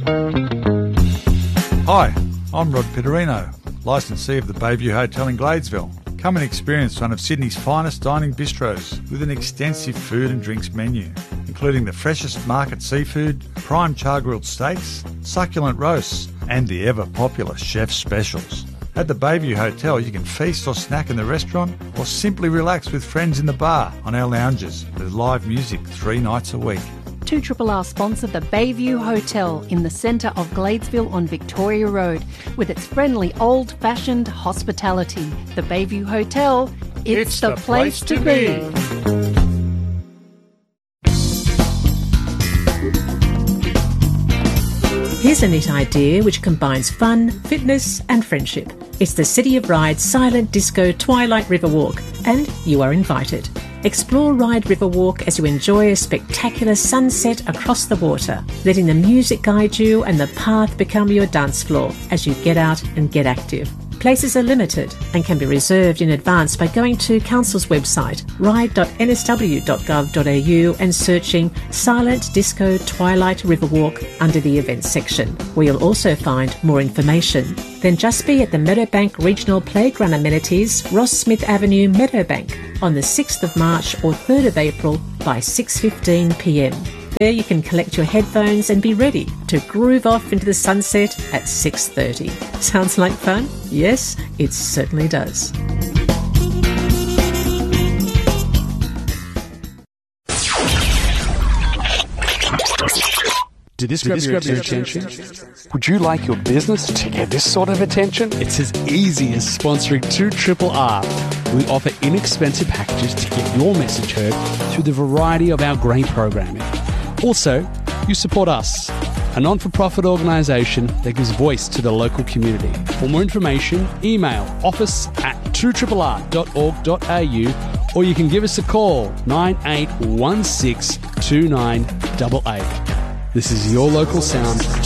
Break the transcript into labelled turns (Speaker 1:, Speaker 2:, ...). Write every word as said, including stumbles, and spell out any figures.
Speaker 1: Hi, I'm Rod Pitterino, licensee of the Bayview Hotel in Gladesville. Come and experience one of Sydney's finest dining bistros with an extensive food and drinks menu, including the freshest market seafood, prime char-grilled steaks, succulent roasts, and the ever-popular chef's specials. At the Bayview Hotel, you can feast or snack in the restaurant or simply relax with friends in the bar on our lounges with live music three nights a week.
Speaker 2: two R R R sponsor the Bayview Hotel in the centre of Gladesville on Victoria Road with its friendly old-fashioned hospitality. The Bayview Hotel, it's,
Speaker 1: It's
Speaker 2: the,
Speaker 1: the
Speaker 2: place,
Speaker 1: place
Speaker 2: to
Speaker 1: to
Speaker 2: be.
Speaker 3: Here's a neat idea which combines fun, fitness and friendship. It's the City of Ride Silent Disco Twilight River Walk, and you are invited. Explore Ride River Walk as you enjoy a spectacular sunset across the water, letting the music guide you and the path become your dance floor as you get out and get active. Places are limited and can be reserved in advance by going to Council's website, ride dot n s w dot gov dot a u, and searching Silent Disco Twilight River Walk under the events section, where you'll also find more information. Then just be at the Meadowbank Regional Playground Amenities, Ross Smith Avenue, Meadowbank, on the sixth of March or third of April by six fifteen p m. There you can collect your headphones and be ready to groove off into the sunset at six thirty. Sounds like fun? Yes, it certainly does.
Speaker 4: Did this grab your attention? Would you like your business to get this sort of attention? It's as easy as sponsoring two R R R. We offer inexpensive packages to get your message heard through the variety of our great programming. Also, you support us, a non-for-profit organisation that gives voice to the local community. For more information, email office at two R R R dot org dot a u, or you can give us a call, nine eight one six two nine eight eight. This is your local sound